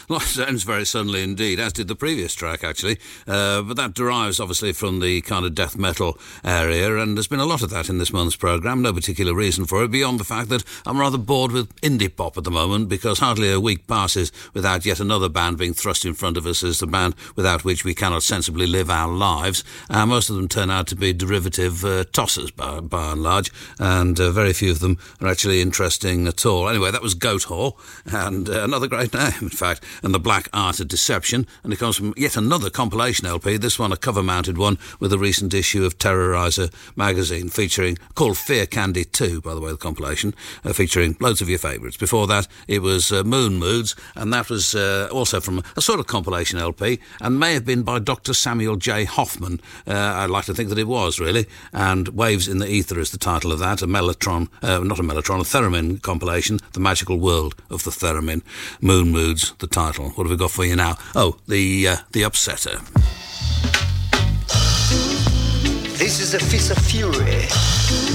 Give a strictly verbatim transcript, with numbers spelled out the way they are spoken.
Life ends very suddenly indeed, as did the previous track, actually. Uh, but that derives, obviously, from the kind of death metal area, and there's been a lot of that in this month's programme. No particular reason for it, beyond the fact that I'm rather bored with indie pop at the moment, because hardly a week passes without yet another band being thrust in front of us as the band without which we cannot sensibly live our lives. Uh, most of them turn out to be derivative uh, tossers, by, by and large, and uh, very few of them are actually interesting at all. Anyway, that was Goat Whore, and uh, another great name, in fact, and The Black Art of Deception, and it comes from yet another compilation L P, this one a cover-mounted one with a recent issue of Terrorizer magazine, featuring, called Fear Candy two, by the way, the compilation, uh, featuring loads of your favourites. Before that, it was uh, Moon Moods, and that was uh, also from a sort of compilation L P, and may have been by Doctor Samuel J. Hoffman. Uh, I'd like to think that it was, really, and Waves in the Ether is the title of that, a Mellotron, uh, not a Mellotron, a Theremin compilation, The Magical World of the Theremin. Moon Moods, the title. What have we got for you now? Oh, the uh, the Upsetter. This is a fist of fury.